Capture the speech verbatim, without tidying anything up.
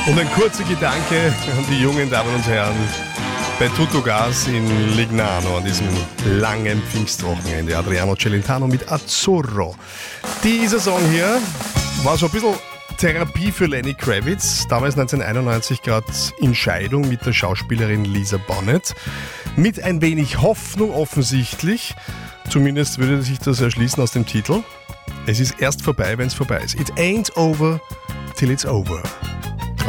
Und ein kurzer Gedanke an die jungen Damen und Herren bei Tuttogas in Lignano an diesem langen Pfingstwochenende. Adriano Celentano mit Azzurro. Dieser Song hier war so ein bisschen Therapie für Lenny Kravitz. Damals neunzehnhunderteinundneunzig gerade in Scheidung mit der Schauspielerin Lisa Bonet. Mit ein wenig Hoffnung offensichtlich. Zumindest würde sich das erschließen aus dem Titel. Es ist erst vorbei, wenn es vorbei ist. It ain't over till it's over.